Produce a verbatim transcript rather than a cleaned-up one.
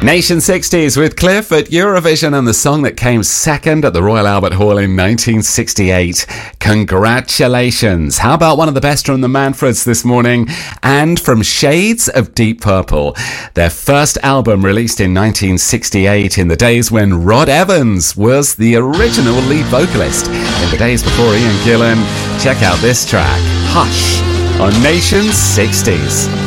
Nation sixties with Cliff at Eurovision and the song that came second at the Royal Albert Hall in nineteen sixty-eight. Congratulations. How about one of the best from the Manfreds this morning and from Shades of Deep Purple, their first album released in nineteen sixty-eight in the days when Rod Evans was the original lead vocalist. In the days before Ian Gillan, check out this track, Hush, on Nation sixties.